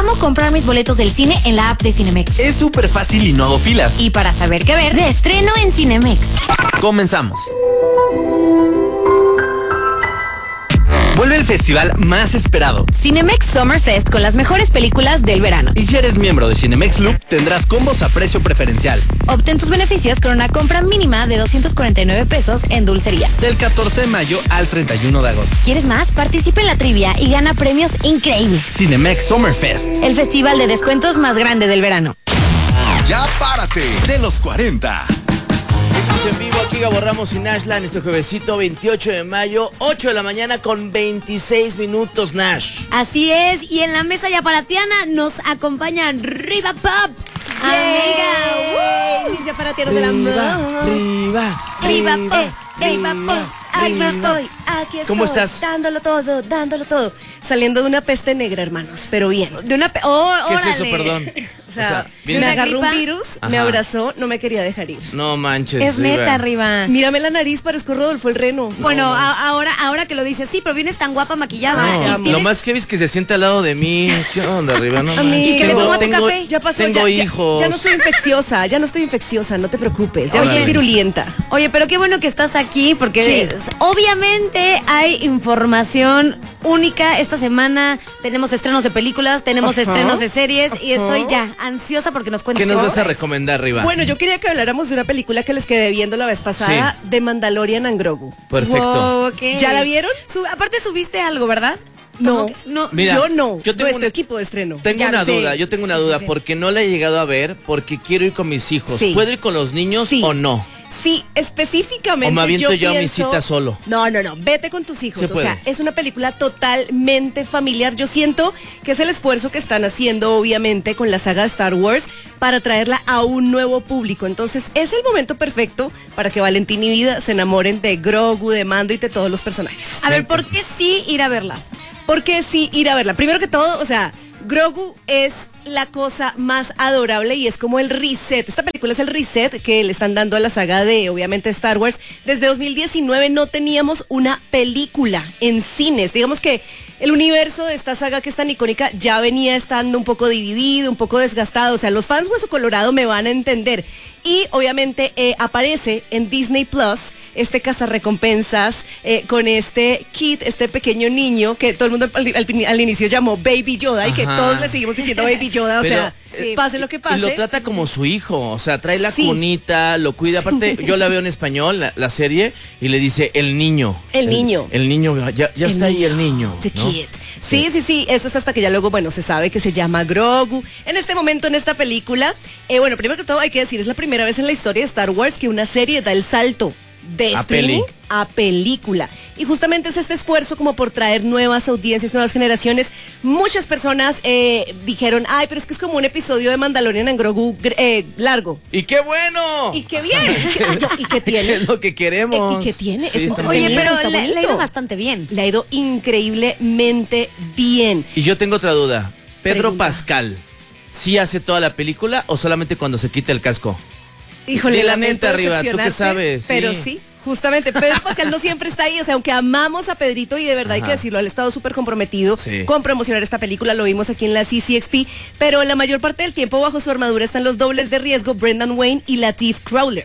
cómo comprar mis boletos del cine en la app de Cinemex. Es súper fácil y no hago filas. Y para saber qué ver, de estreno en Cinemex. Comenzamos. Vuelve el festival más esperado. Cinemex Summer Fest con las mejores películas del verano. Y si eres miembro de Cinemex Loop, tendrás combos a precio preferencial. Obtén tus beneficios con una compra mínima de 249 pesos en dulcería. Del 14 de mayo al 31 de agosto. ¿Quieres más? Participa en la trivia y gana premios increíbles. Cinemex Summer Fest. El festival de descuentos más grande del verano. Ya párate de los 40. Seguimos en vivo aquí, Gabo Ramos y Nash en este juevesito 28 de mayo, 8 de la mañana con 26 minutos, Nash. Así es, y en la mesa yaparatiana nos acompaña Riva Pop. Amiga, mis yaparatianos del amor. Riva Pop, Riva Pop. Aquí estoy. ¿Cómo estás? Dándolo todo. Saliendo de una peste negra, hermanos, pero bien. De una ¿Qué órale. es eso, perdón? O sea, ¿vienes- me agarró un gripa? virus, Ajá. me abrazó, no me quería dejar ir. No manches. Es neta, Riva. Mírame la nariz, parezco Rodolfo el Reno. Bueno, ahora que lo dices, sí, pero vienes tan guapa maquillada. Ay, y amo. Lo tienes- más que ves que se siente al lado de mí. ¿Qué onda, Riva? No A mí- manches. ¿Y qué le tomó a tu café? Ya pasó, tengo ya hijos. no estoy infecciosa, no te preocupes. Ya Órale. estoy virulenta. Oye, pero qué bueno que estás aquí porque Sí. obviamente hay información única esta semana. Tenemos estrenos de películas, tenemos Ajá. estrenos de series y Ajá. estoy ya ansiosa porque nos cuentes ¿Qué nos todo. vas a recomendar, Riva? Bueno, yo quería que habláramos de una película que les quedé viendo la vez pasada, de Mandalorian and Grogu. Perfecto. Wow, ok. ¿Ya la vieron? Aparte subiste algo, ¿verdad? No, ¿Cómo que? No. Mira, yo no. yo tengo Nuestro una- equipo de estreno. Tengo Ya una sé. duda, yo tengo una duda sí. porque no la he llegado a ver porque quiero ir con mis hijos. Sí. ¿Puedo ir con los niños Sí. o no? Sí, específicamente. ¿O me aviento yo a mi pienso- cita solo? No, vete con tus hijos. Se O puede. sea, es una película totalmente familiar. Yo siento que es el esfuerzo que están haciendo, obviamente, con la saga de Star Wars para traerla a un nuevo público. Entonces, es el momento perfecto para que Valentín y Vida se enamoren de Grogu, de Mando y de todos los personajes. A ver, ¿por qué sí ir a verla? Porque sí, ir a verla. Primero que todo, o sea, Grogu es la cosa más adorable y es como el reset. Esta película es el reset que le están dando a la saga de, obviamente, Star Wars. Desde 2019 no teníamos una película en cines. Digamos que el universo de esta saga que es tan icónica ya venía estando un poco dividido, un poco desgastado. O sea, los fans Hueso Colorado me van a entender. Y obviamente aparece en Disney Plus este cazarrecompensas con este Kid, este pequeño niño que todo el mundo al inicio llamó Baby Yoda y que Ajá. todos le seguimos diciendo Baby Yoda. O Pero, sea, pase lo que pase. Y lo trata como su hijo, o sea, trae la Sí. cunita, lo cuida. Aparte, yo la veo en español, la serie, y le dice el niño. El niño. El niño, ya está ahí el niño. The ¿no? Kid. Sí, eso es hasta que ya luego, bueno, se sabe que se llama Grogu. En este momento, en esta película, bueno, primero que todo hay que decir, es la primera vez en la historia de Star Wars que una serie da el salto de A streaming peli. a película. Y justamente es este esfuerzo como por traer nuevas audiencias, nuevas generaciones. Muchas personas dijeron, ay, pero es que es como un episodio de Mandalorian and Grogu largo. ¡Y qué bueno! Y qué bien. ¿Y qué tiene? Es lo que queremos. ¿Y qué tiene? Sí, Es está Oye, muy bien. pero está le ha ido bonito. bastante bien. Le ha ido increíblemente bien. Y yo tengo otra duda. ¿Pedro Pregunta. Pascal sí hace toda la película o solamente cuando se quita el casco? Híjole, Di la lamento neta, Riva, ¿tú qué decepcionarte, sabes? Pero Sí. sí, justamente, Pedro Pascal no siempre está ahí, o sea, aunque amamos a Pedrito y de verdad hay Ajá. que decirlo, él ha estado súper comprometido Sí. con promocionar esta película, lo vimos aquí en la CCXP, pero la mayor parte del tiempo bajo su armadura están los dobles de riesgo, Brendan Wayne y Lateef Crowder.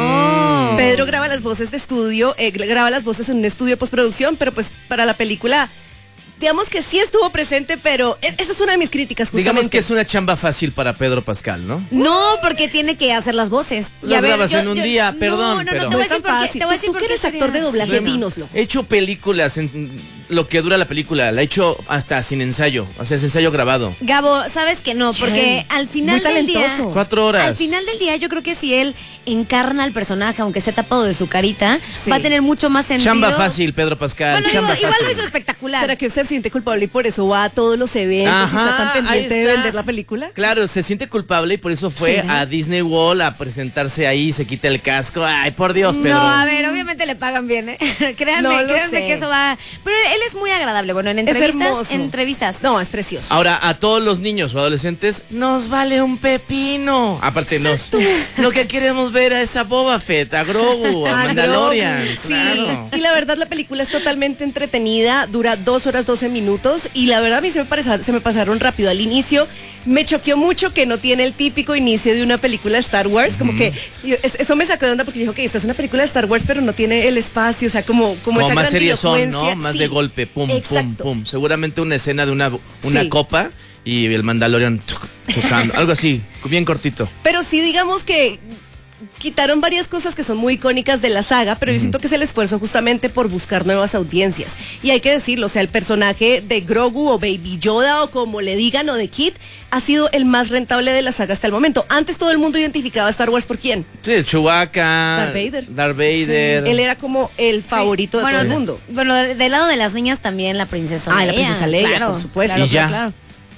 Oh. Pedro graba las voces de estudio, graba las voces en un estudio de postproducción, pero pues para la película, digamos que sí estuvo presente, pero esa es una de mis críticas justamente. Digamos que es una chamba fácil para Pedro Pascal, ¿no? No, porque tiene que hacer las voces. Y Las a ver, grabas en un día, perdón, No, pero- te voy a No es decir tan por qué. fácil. Te voy a decir Tú por que qué eres actor de sería doblaje, así. Rema, dínoslo. He hecho películas en lo que dura la película, la he hecho hasta sin ensayo, o sea, es ensayo grabado. Gabo, sabes que no, porque Bien. al final Muy del día. talentoso. 4 horas. Al final del día, yo creo que si él encarna al personaje, aunque esté tapado de su carita, Sí. va a tener mucho más sentido. Chamba fácil, Pedro Pascal. Bueno, digo, chamba igual lo fácil. hizo espectacular. ¿Será que usted se siente culpable y por eso va a todos los eventos y está tan Ajá, pendiente ahí de está. vender la película? Claro, se siente culpable y por eso fue ¿Será? a Disney World a presentarse ahí, se quita el casco. Ay, por Dios, Pedro. No, a ver, obviamente le pagan bien, ¿eh? créanme No lo créanme sé. que eso va. Pero él es muy agradable. Bueno, en Es entrevistas, hermoso. en entrevistas. No, es precioso. Ahora, a todos los niños o adolescentes nos vale un pepino. Aparte, lo que queremos ver a esa Boba Fett, a Grogu, a Mandalorian. Grogu, sí. Claro. Y la verdad la película es totalmente entretenida, dura 2 horas 12 minutos y la verdad a mí se me pasaron rápido. Al inicio me choqueó mucho que no tiene el típico inicio de una película de Star Wars, como que eso me sacó de onda porque dijo que esta es una película de Star Wars pero no tiene el espacio, o sea, como esa más seriezón, grandilocuencia. ¿no? Más Sí, de golpe, pum, pum, exacto. pum. Seguramente una escena de una Sí. copa y el Mandalorian chocando. Algo así, bien cortito. Pero sí, digamos que quitaron varias cosas que son muy icónicas de la saga, pero yo siento que es el esfuerzo justamente por buscar nuevas audiencias. Y hay que decirlo, o sea, el personaje de Grogu o Baby Yoda o como le digan o de Kid ha sido el más rentable de la saga hasta el momento. Antes todo el mundo identificaba a Star Wars por quién. Sí, el Chewbacca. Darth Vader. Él era como el favorito de todo el mundo. Bueno, del lado de las niñas también la princesa Leia. La princesa Leia, claro, por supuesto. Claro, Y ya. claro.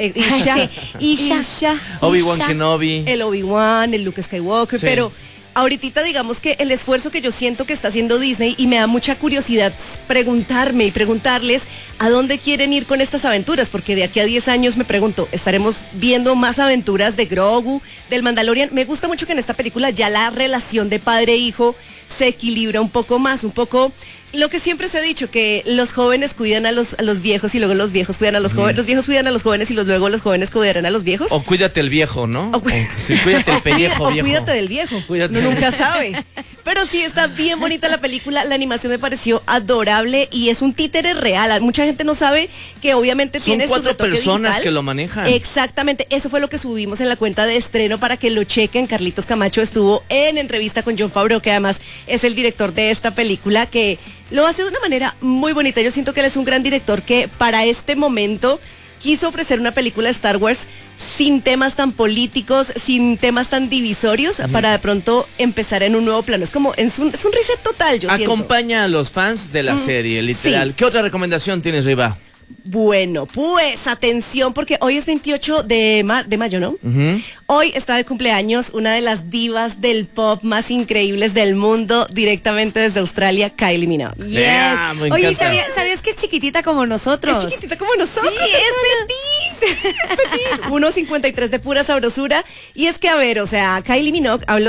Isha. Obi-Wan Kenobi. El Obi-Wan, el Luke Skywalker, Sí. pero ahorita digamos que el esfuerzo que yo siento que está haciendo Disney y me da mucha curiosidad preguntarme y preguntarles a dónde quieren ir con estas aventuras, porque de aquí a 10 años me pregunto, ¿estaremos viendo más aventuras de Grogu, del Mandalorian? Me gusta mucho que en esta película ya la relación de padre e hijo se equilibra un poco más, un poco lo que siempre se ha dicho, que los jóvenes cuidan a los viejos y luego los viejos cuidan a los jóvenes, los viejos cuidan a los jóvenes y luego los jóvenes cuidarán a los viejos. O cuídate el viejo, ¿no? Sí, cuídate el pellejo o viejo. cuídate del viejo. Cuídate. Uno nunca sabe. Pero sí, está bien bonita la película. La animación me pareció adorable y es un títere real. Mucha gente no sabe que obviamente Son tiene su 4 retoque personas digital. que lo manejan. Exactamente. Eso fue lo que subimos en la cuenta de estreno para que lo chequen. Carlitos Camacho estuvo en entrevista con Jon Favreau, que además es el director de esta película, que lo hace de una manera muy bonita. Yo siento que él es un gran director que para este momento quiso ofrecer una película de Star Wars sin temas tan políticos, sin temas tan divisorios, para de pronto empezar en un nuevo plano. Es un reset total, yo siento. Acompaña a los fans de la serie, literal. Sí. ¿Qué otra recomendación tienes, Riva? Bueno, pues atención, porque hoy es 28 de mayo, ¿no? Hoy está de cumpleaños una de las divas del pop más increíbles del mundo, directamente desde Australia, Kylie Minogue. Yes. Yeah, me Oye, encanta. ¿sabías que es chiquitita como nosotros? Es chiquitita como nosotros. Sí, es petit. 1.53 de pura sabrosura. Y es que, a ver, o sea, Kylie Minogue habló